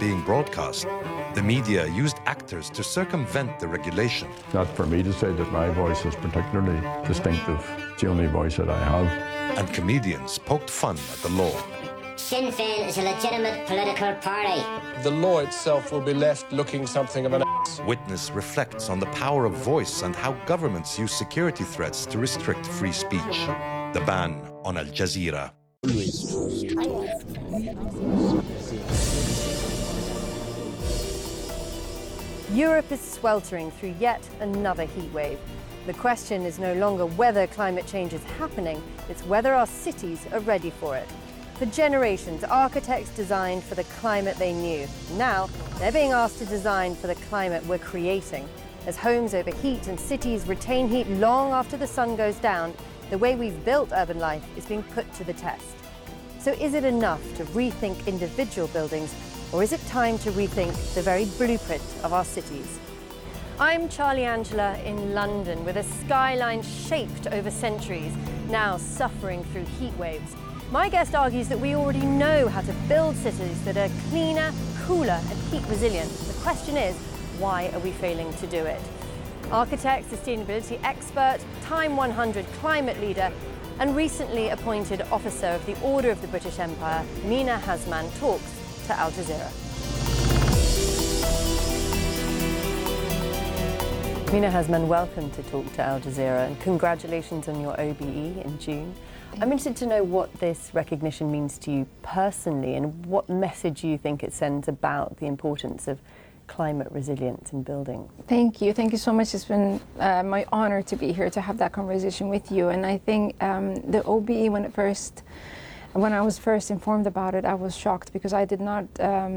being broadcast, the media used actors to circumvent the regulation. Not for me to say that my voice is particularly distinctive. It's the only voice that I have. And comedians poked fun at the law. Sinn Féin is a legitimate political party. The law itself will be left looking something of an ass. Witness reflects on the power of voice and how governments use security threats to restrict free speech. The ban on Al Jazeera. Europe is sweltering through yet another heat wave. The question is no longer whether climate change is happening, it's whether our cities are ready for it. For generations, architects designed for the climate they knew. Now, they're being asked to design for the climate we're creating. As homes overheat and cities retain heat long after the sun goes down, the way we've built urban life is being put to the test. So is it enough to rethink individual buildings, or is it time to rethink the very blueprint of our cities? I'm Charlie Angela in London, with a skyline shaped over centuries, now suffering through heat waves. My guest argues that we already know how to build cities that are cleaner, cooler and heat resilient. The question is, why are we failing to do it? Architect, sustainability expert, Time 100 climate leader and recently appointed officer of the Order of the British Empire, Mina Hazman, talks to Al Jazeera. Mina Hazman, welcome to Talk to Al Jazeera and congratulations on your OBE in June. I'm interested to know what this recognition means to you personally and what message you think it sends about the importance of climate resilience in building. Thank you so much. It's been my honor to be here to have that conversation with you. And I think the OBE, when I was first informed about it, I was shocked because I did not.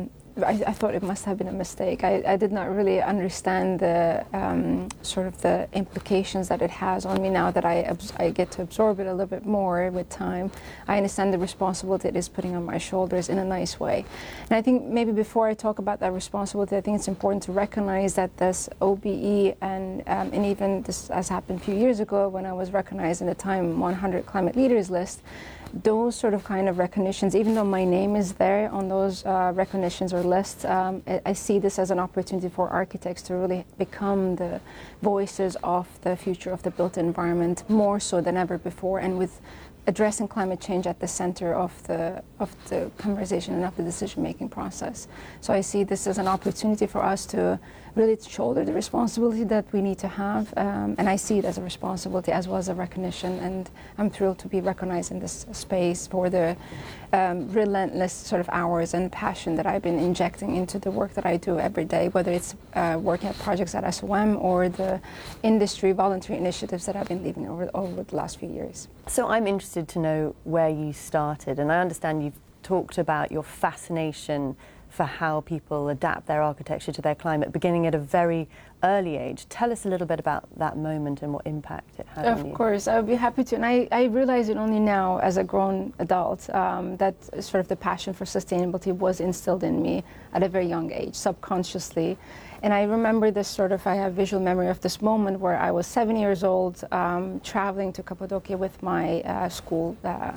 I thought it must have been a mistake. I did not really understand the sort of the implications that it has on me now that I get to absorb it a little bit more with time. I understand the responsibility it is putting on my shoulders in a nice way. And I think maybe before I talk about that responsibility, I think it's important to recognize that this OBE and even this has happened a few years ago when I was recognized in the Time 100 Climate Leaders list, those sort of kind of recognitions, even though my name is there on those recognitions or lists, I see this as an opportunity for architects to really become the voices of the future of the built environment more so than ever before, and with addressing climate change at the center of the conversation and of the decision-making process. So I see this as an opportunity for us to really shoulder the responsibility that we need to have, and I see it as a responsibility as well as a recognition, and I'm thrilled to be recognized in this space for the relentless sort of hours and passion that I've been injecting into the work that I do every day, whether it's working at projects at SOM or the industry voluntary initiatives that I've been leading over the last few years. So I'm interested to know where you started, and I understand you've talked about your fascination for how people adapt their architecture to their climate, beginning at a very early age. Tell us a little bit about that moment and what impact it had on you. Of course, I would be happy to. And I realize it only now as a grown adult that sort of the passion for sustainability was instilled in me at a very young age, subconsciously. And I remember this I have visual memory of this moment where I was 7 years old, traveling to Cappadocia with my school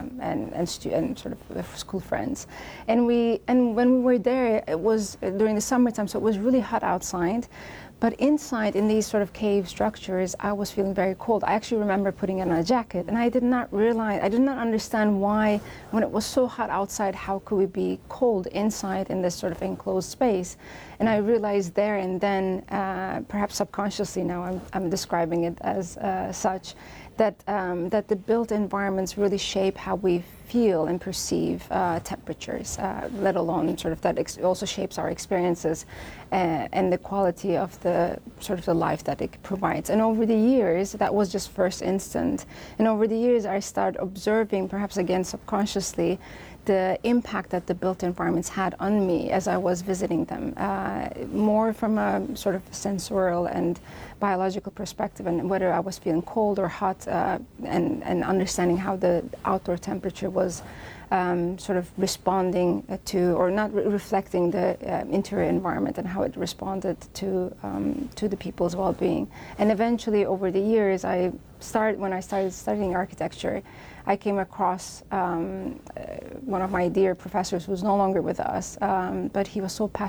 and sort of school friends. And when we were there, it was during the summertime, so it was really hot outside. But inside, in these sort of cave structures, I was feeling very cold. I actually remember putting on a jacket, and I did not understand why, when it was so hot outside, how could we be cold inside in this sort of enclosed space? And I realized there and then, perhaps subconsciously now I'm describing it as such, that the built environments really shape how we feel and perceive temperatures, let alone sort of that also shapes our experiences and the quality of the sort of the life that it provides. And over the years, that was just first instant. And over the years, I started observing, perhaps again subconsciously, the impact that the built environments had on me as I was visiting them, more from a sort of sensorial and biological perspective, and whether I was feeling cold or hot, and understanding how the outdoor temperature was sort of responding to, or not reflecting the interior environment and how it responded to the people's well-being. And eventually, over the years, when I started studying architecture, I came across one of my dear professors who's no longer with us, but he was so passionate